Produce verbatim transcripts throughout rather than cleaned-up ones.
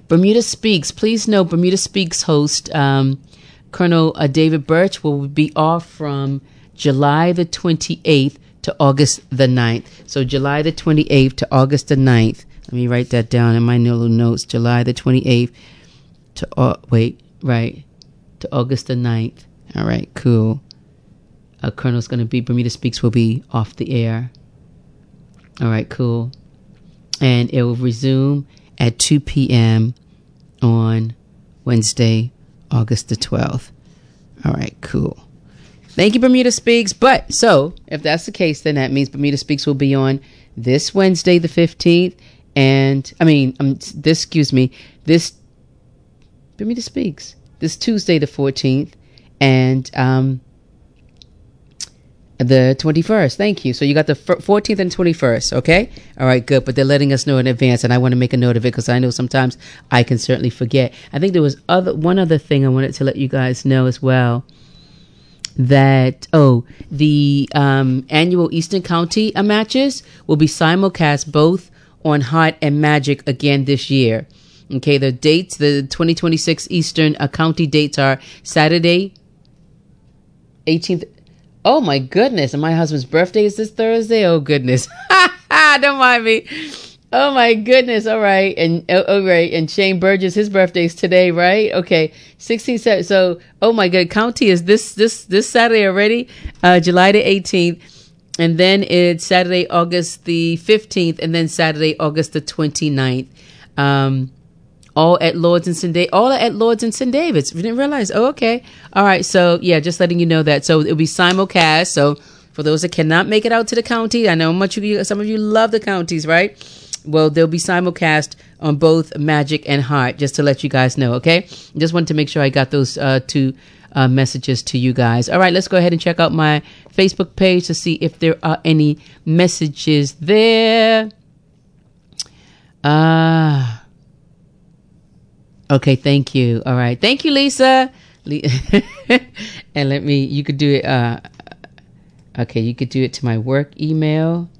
Bermuda Speaks. Please know Bermuda Speaks host um, Colonel uh, David Birch will be off from July the twenty-eighth to August the ninth. So July the twenty-eighth to August the ninth. Let me write that down in my little notes. July the twenty-eighth to, uh, wait, right, to August the ninth. All right, cool. Uh, Colonel's going to be, Bermuda Speaks will be off the air. All right, cool. And it will resume at two p.m. on Wednesday, August the twelfth. All right, cool. Thank you, Bermuda Speaks. But, so, if that's the case, then that means Bermuda Speaks will be on this Wednesday, the fifteenth. And, I mean, um, this, excuse me, this, Bermuda Speaks, this Tuesday, the fourteenth. And, um, the twenty-first. Thank you. So you got the fourteenth and twenty-first. Okay. All right. Good. But they're letting us know in advance, and I want to make a note of it because I know sometimes I can certainly forget. I think there was other one other thing I wanted to let you guys know as well. That oh, the um, annual Eastern County uh, matches will be simulcast both on Hot and Magic again this year. Okay. The dates, the twenty twenty-six Eastern uh, County dates are Saturday, eighteenth. Oh my goodness. And my husband's birthday is this Thursday. Oh goodness. Don't mind me. Oh my goodness. All right. And oh, oh right. And Shane Burgess, his birthday's today, right? Okay. sixteen. So, oh my God. County is this, this, this Saturday already, uh, July the eighteenth. And then it's Saturday, August the fifteenth. And then Saturday, August the twenty-ninth. Um, All at Lords and Saint David. All at Lords and Saint David's. We didn't realize. Oh, okay. All right. So, yeah, just letting you know that. So, it'll be simulcast. So, for those that cannot make it out to the county, I know much of you, some of you love the counties, right? Well, they'll be simulcast on both Magic and Heart, just to let you guys know, okay? Just wanted to make sure I got those uh, two uh, messages to you guys. All right. Let's go ahead and check out my Facebook page to see if there are any messages there. Ah. Uh, Okay, thank you. All right. Thank you, Lisa. Le- and let me, you could do it. Uh, okay, you could do it to my work email.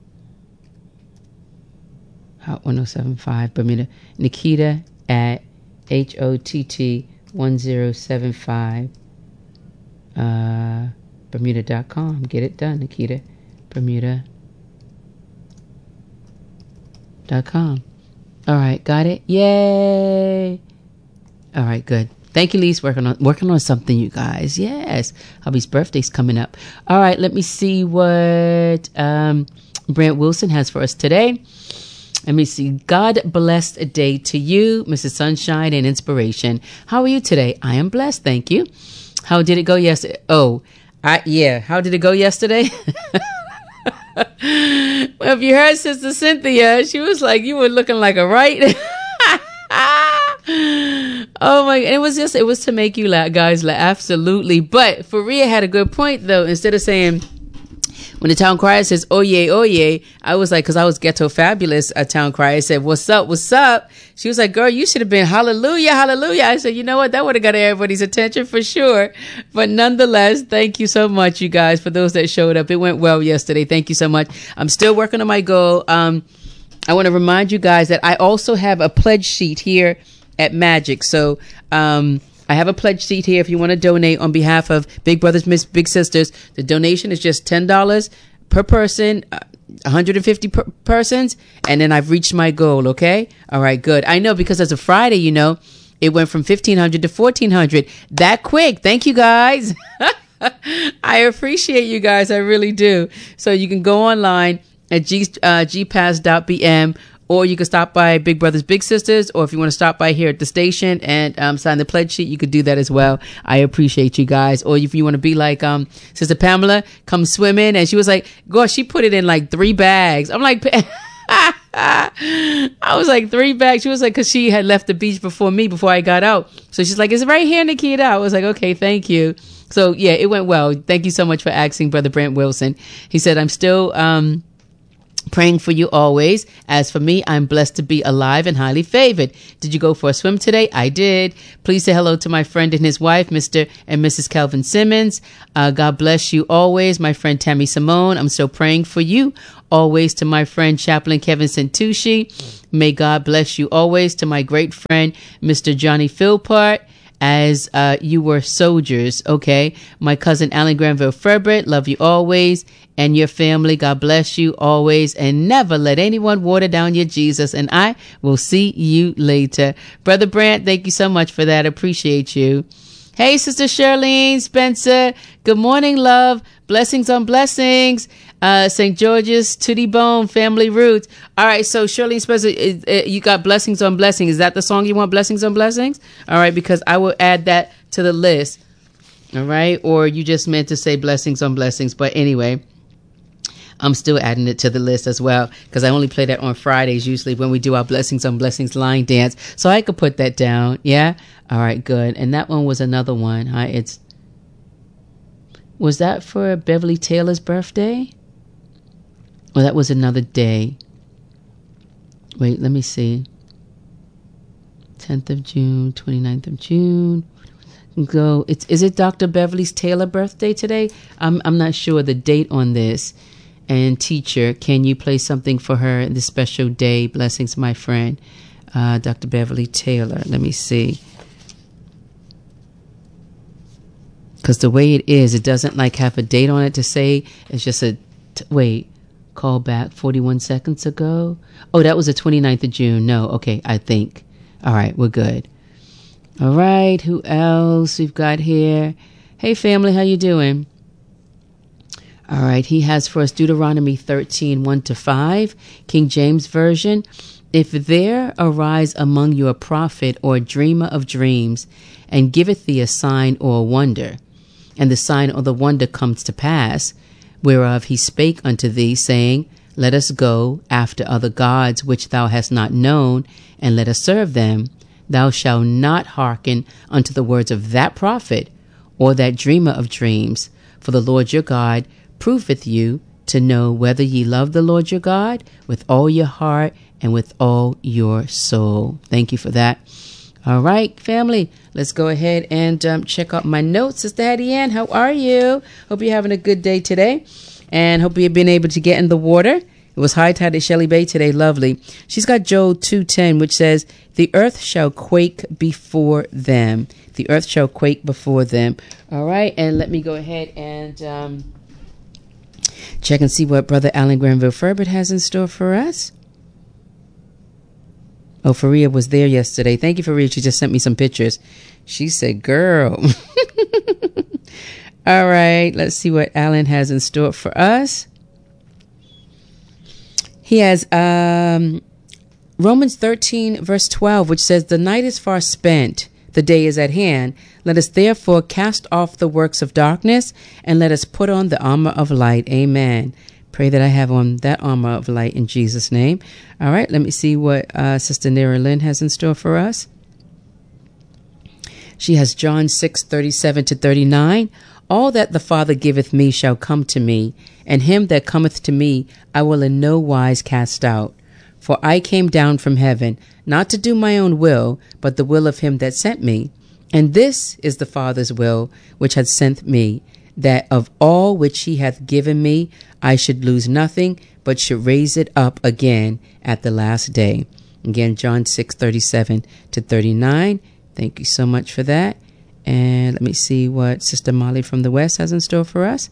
Hot one oh seven five Bermuda. Nikita at H O T T one oh seven five uh, Bermuda dot com. Get it done, Nikita. Bermuda dot com. All right, got it? Yay! All right, good. Thank you, Lise. Working on working on something, you guys. Yes, hubby's birthday's coming up. All right, let me see what um, Brant Wilson has for us today. Let me see. God blessed a day to you, Missus Sunshine and Inspiration. How are you today? I am blessed, thank you. How did it go yesterday? Oh, I yeah. How did it go yesterday? Well, if you heard Sister Cynthia, she was like, you were looking like a right. Oh my, it was just, it was to make you laugh, guys, laugh, absolutely. But Faria had a good point though. Instead of saying, when the town crier says, oh yeah, oh yeah, I was like, cause I was ghetto fabulous, a town crier. I said, what's up, what's up? She was like, girl, you should have been hallelujah, hallelujah. I said, you know what? That would have got everybody's attention for sure. But nonetheless, thank you so much, you guys, for those that showed up. It went well yesterday. Thank you so much. I'm still working on my goal. Um, I want to remind you guys that I also have a pledge sheet here at Magic. So, um, I have a pledge sheet here if you want to donate on behalf of Big Brothers, Miss Big Sisters. The donation is just ten dollars per person, uh, one hundred fifty per- persons, and then I've reached my goal, okay? All right, good. I know because as a Friday, you know, it went from fifteen hundred to fourteen hundred. That quick. Thank you, guys. I appreciate you guys. I really do. So you can go online at G, uh, g pass dot b m, or you can stop by Big Brothers Big Sisters, or if you want to stop by here at the station and um, sign the pledge sheet, you could do that as well. I appreciate you guys. Or if you want to be like um, Sister Pamela, come swim in. And she was like, gosh, she put it in like three bags. I'm like, I was like, three bags. She was like, because she had left the beach before me, before I got out. So she's like, it's right here, Nikita. I was like, okay, thank you. So yeah, it went well. Thank you so much for asking, Brother Brant Wilson. He said, I'm still... um Praying for you always. As for me, I'm blessed to be alive and highly favored. Did you go for a swim today? I did. Please say hello to my friend and his wife, Mister and Missus Kelvin Simmons. Uh, God bless you always. My friend Tammy Simone, I'm still praying for you. Always to my friend Chaplain Kevin Santucci. May God bless you always. To my great friend, Mister Johnny Philpart. As uh, you were soldiers, okay? My cousin Alan Granville Ferbert, love you always. And your family, God bless you always. And never let anyone water down your Jesus. And I will see you later. Brother Brant, thank you so much for that. Appreciate you. Hey, Sister Charlene Spencer. Good morning, love. Blessings on blessings. Uh, Saint George's, Tootie Bone, Family Roots. All right, so Charlene Spencer, uh, you got Blessings on Blessings. Is that the song you want, Blessings on Blessings? All right, because I will add that to the list. All right, or you just meant to say Blessings on Blessings. But anyway, I'm still adding it to the list as well, because I only play that on Fridays usually when we do our Blessings on Blessings line dance. So I could put that down. Yeah. All right, good. And that one was another one. Hi, it's was that for Beverly Taylor's birthday? Well, that was another day. Wait, let me see. tenth of June, twenty-ninth of June. Go. It's is it Doctor Beverly's Taylor birthday today? I'm I'm not sure the date on this. And teacher, can you play something for her this special day? Blessings, my friend, uh, Doctor Beverly Taylor. Let me see. Because the way it is, it doesn't like have a date on it to say. It's just a t- wait. Call back forty-one seconds ago. Oh, that was the twenty-ninth of June. No, okay, I think. All right, we're good. All right, who else we've got here? Hey, family, how you doing? All right, he has for us Deuteronomy thirteen, one to five, King James Version. If there arise among you a prophet or a dreamer of dreams, and giveth thee a sign or a wonder, and the sign or the wonder comes to pass, whereof he spake unto thee, saying, let us go after other gods which thou hast not known, and let us serve them. Thou shalt not hearken unto the words of that prophet, or that dreamer of dreams. For the Lord your God proveth you to know whether ye love the Lord your God with all your heart and with all your soul. Thank you for that. All right, family, let's go ahead and um, check out my notes. Sister Hattie Ann, how are you? Hope you're having a good day today, and hope you've been able to get in the water. It was high tide at Shelley Bay today. Lovely. She's got Joel two ten, which says, the earth shall quake before them. The earth shall quake before them. All right, and let me go ahead and um, check and see what Brother Alan Granville Ferbert has in store for us. Oh, Faria was there yesterday. Thank you, Faria. She just sent me some pictures. She said, girl. All right, let's see what Alan has in store for us. He has um, Romans thirteen, verse twelve, which says, the night is far spent, the day is at hand. Let us therefore cast off the works of darkness, and let us put on the armor of light. Amen. Pray that I have on that armor of light in Jesus' name. All right, let me see what uh, Sister Nera Lynn has in store for us. She has John six, thirty-seven to thirty-nine. All that the Father giveth me shall come to me, and him that cometh to me I will in no wise cast out. For I came down from heaven, not to do my own will, but the will of him that sent me. And this is the Father's will, which hath sent me, that of all which he hath given me I should lose nothing, but should raise it up again at the last day. Again, John six, thirty-seven to thirty-nine. Thank you so much for that. And let me see what Sister Molly from the West has in store for us.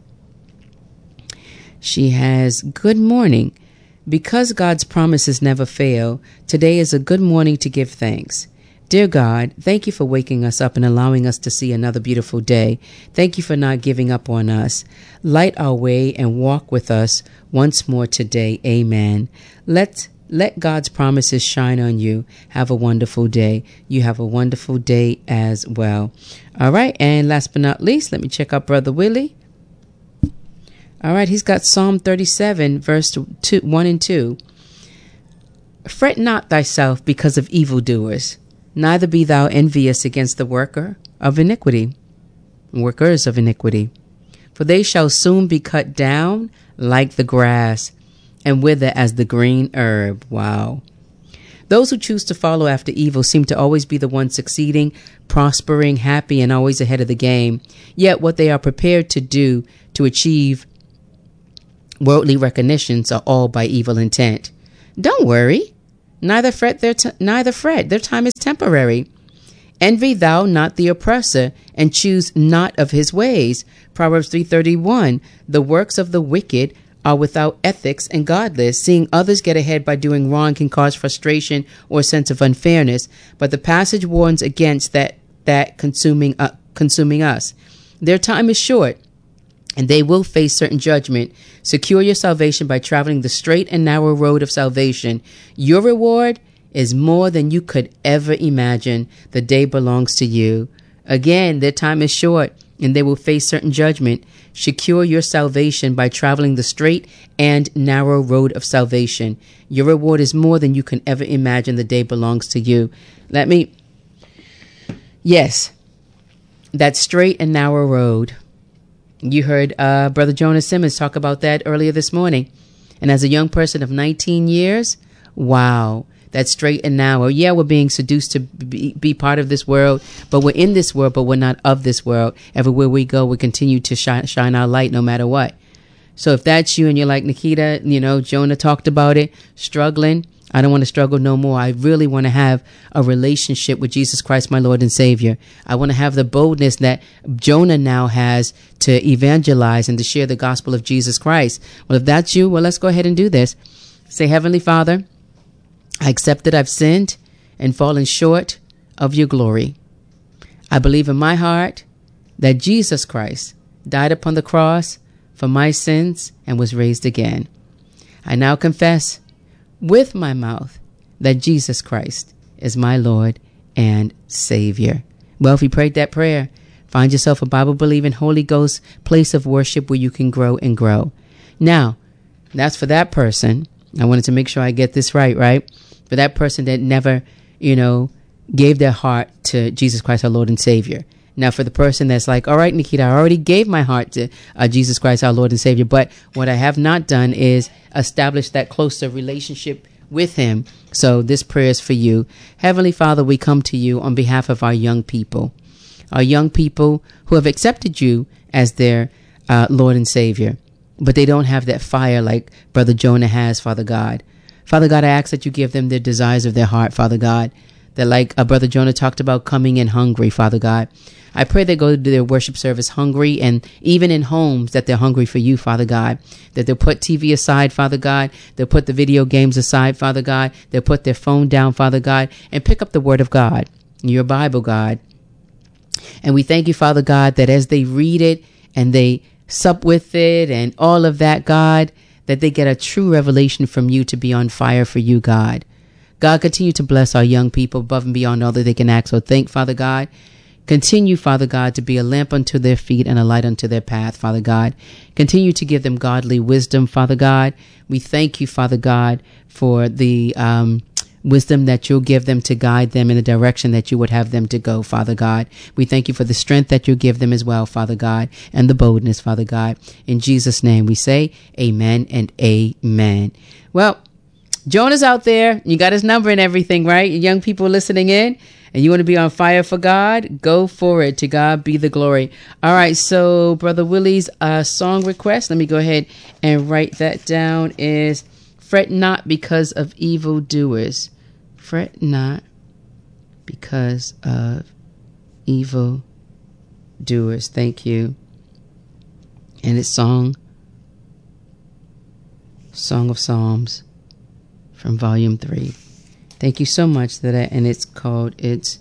She has, good morning. Because God's promises never fail, today is a good morning to give thanks. Dear God, thank you for waking us up and allowing us to see another beautiful day. Thank you for not giving up on us. Light our way and walk with us once more today. Amen. Let Let God's promises shine on you. Have a wonderful day. You have a wonderful day as well. All right. And last but not least, let me check out Brother Willie. All right. He's got Psalm thirty-seven, verse two, one and two. Fret not thyself because of evildoers, neither be thou envious against the worker of iniquity, workers of iniquity. For they shall soon be cut down like the grass, and wither as the green herb. Wow. Those who choose to follow after evil seem to always be the ones succeeding, prospering, happy, and always ahead of the game. Yet what they are prepared to do to achieve worldly recognitions are all by evil intent. Don't worry. Neither fret their t- neither fret. Their time is temporary. Envy thou not the oppressor, and choose not of his ways. Proverbs three thirty-one. The works of the wicked are without ethics and godless. Seeing others get ahead by doing wrong can cause frustration or a sense of unfairness. But the passage warns against that that consuming uh, consuming us. Their time is short, and they will face certain judgment. Secure your salvation by traveling the straight and narrow road of salvation. Your reward is more than you could ever imagine. The day belongs to you. Again, their time is short, and they will face certain judgment. Secure your salvation by traveling the straight and narrow road of salvation. Your reward is more than you can ever imagine. The day belongs to you. Let me, yes, that straight and narrow road. You heard uh, Brother Jonah Simmons talk about that earlier this morning. And as a young person of nineteen years, wow, that's straight and narrow. Yeah, we're being seduced to be, be part of this world, but we're in this world, but we're not of this world. Everywhere we go, we continue to shine, shine our light no matter what. So if that's you and you're like, Nikita, you know, Jonah talked about it, struggling. I don't want to struggle no more. I really want to have a relationship with Jesus Christ, my Lord and Savior. I want to have the boldness that Jonah now has to evangelize and to share the gospel of Jesus Christ. Well, if that's you, well, let's go ahead and do this. Say, Heavenly Father, I accept that I've sinned and fallen short of your glory. I believe in my heart that Jesus Christ died upon the cross for my sins and was raised again. I now confess with my mouth that Jesus Christ is my Lord and Savior. Well, if you prayed that prayer, find yourself a Bible-believing Holy Ghost place of worship where you can grow and grow. Now, that's for that person. I wanted to make sure I get this right, right? For that person that never, you know, gave their heart to Jesus Christ, our Lord and Savior. Now, for the person that's like, all right, Nikita, I already gave my heart to uh, Jesus Christ, our Lord and Savior, but what I have not done is establish that closer relationship with him. So this prayer is for you. Heavenly Father, we come to you on behalf of our young people, our young people who have accepted you as their uh, Lord and Savior, but they don't have that fire like Brother Jonah has, Father God. Father God, I ask that you give them the desires of their heart, Father God, that like uh, Brother Jonah talked about, coming in hungry, Father God. I pray they go to their worship service hungry, and even in homes that they're hungry for you, Father God, that they'll put T V aside, Father God. They'll put the video games aside, Father God. They'll put their phone down, Father God, and pick up the Word of God, your Bible, God. And we thank you, Father God, that as they read it and they sup with it and all of that, God, that they get a true revelation from you to be on fire for you, God. God, continue to bless our young people above and beyond all that they can ask or think, Father God. Continue, Father God, to be a lamp unto their feet and a light unto their path, Father God. Continue to give them godly wisdom, Father God. We thank you, Father God, for the um, wisdom that you'll give them to guide them in the direction that you would have them to go, Father God. We thank you for the strength that you'll give them as well, Father God, and the boldness, Father God. In Jesus' name we say amen and amen. Well, Jonah's out there. You got his number and everything, right? Young people listening in, and you want to be on fire for God? Go for it. To God be the glory. All right. So Brother Willie's uh, song request, let me go ahead and write that down, is Fret Not Because of Evildoers. Fret not because of evil doers. Thank you. And it's song, Song of Psalms from volume three. Thank you so much for that. And it's called, it's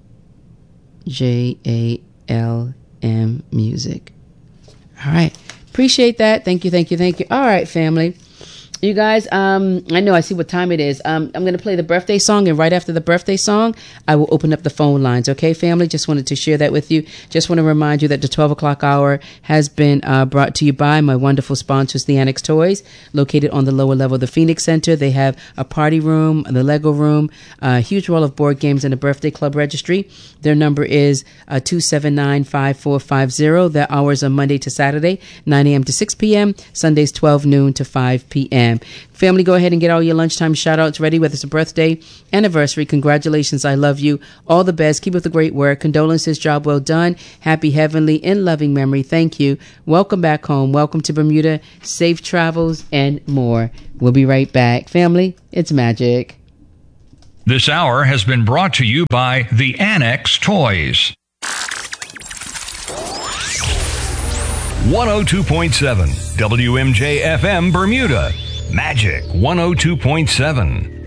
J A L M Music. All right. Appreciate that. Thank you. Thank you. Thank you. All right, family. You guys, um, I know I see what time it is. Um, I'm going to play the birthday song, and right after the birthday song, I will open up the phone lines. Okay, family? Just wanted to share that with you. Just want to remind you that the twelve o'clock hour has been uh, brought to you by my wonderful sponsors, the Annex Toys, located on the lower level of the Phoenix Center. They have a party room, the Lego room, a huge roll of board games, and a birthday club registry. Their number is uh, two seven nine, five four five zero. Their hours are Monday to Saturday, nine a.m. to six p.m., Sundays twelve noon to five p.m. a.m. Family, go ahead and get all your lunchtime shout-outs ready, whether it's a birthday, anniversary. Congratulations. I love you. All the best. Keep up the great work. Condolences. Job well done. Happy, heavenly, in loving memory. Thank you. Welcome back home. Welcome to Bermuda. Safe travels and more. We'll be right back. Family, it's magic. This hour has been brought to you by the Annex Toys. one oh two point seven W M J F M Bermuda. Magic one oh two point seven.